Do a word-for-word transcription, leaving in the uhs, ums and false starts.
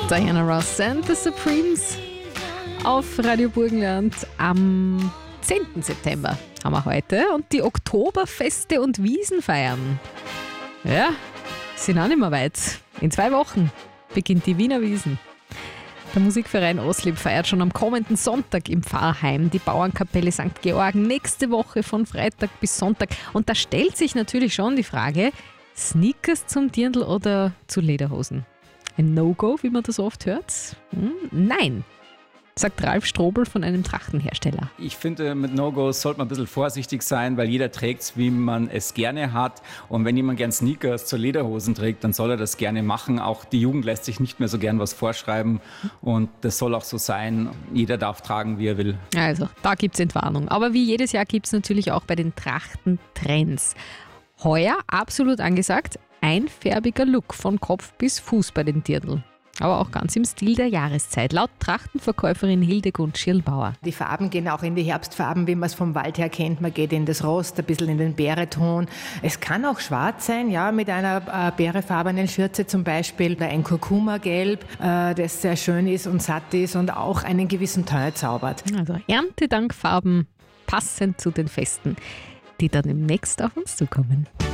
Diana Ross and the Supremes auf Radio Burgenland am zehnten September haben wir heute und die Oktoberfeste und Wiesenfeiern. Ja, sind auch nicht mehr weit. In zwei Wochen beginnt die Wiener Wiesn. Der Musikverein Oslib feiert schon am kommenden Sonntag im Pfarrheim die Bauernkapelle Sankt Georgen. Nächste Woche von Freitag bis Sonntag. Und da stellt sich natürlich schon die Frage, Sneakers zum Dirndl oder zu Lederhosen? Ein No-Go, wie man das oft hört? Hm? Nein, sagt Ralf Strobel von einem Trachtenhersteller. Ich finde, mit No-Gos sollte man ein bisschen vorsichtig sein, weil jeder trägt es, wie man es gerne hat. Und wenn jemand gern Sneakers zu Lederhosen trägt, dann soll er das gerne machen. Auch die Jugend lässt sich nicht mehr so gern was vorschreiben. Und das soll auch so sein. Jeder darf tragen, wie er will. Also, da gibt es Entwarnung. Aber wie jedes Jahr gibt es natürlich auch bei den Trachtentrends. Heuer absolut angesagt, einfärbiger Look von Kopf bis Fuß bei den Dirndl. Aber auch ganz im Stil der Jahreszeit, laut Trachtenverkäuferin Hildegund Schirlbauer. Die Farben gehen auch in die Herbstfarben, wie man es vom Wald her kennt. Man geht in das Rost, ein bisschen in den Beereton. Es kann auch schwarz sein, ja, mit einer äh, beerefarbenen Schürze zum Beispiel. Oder ein Kurkuma-Gelb, äh, das sehr schön ist und satt ist und auch einen gewissen Teint zaubert. Also Erntedankfarben passend zu den Festen, die dann demnächst auf uns zukommen.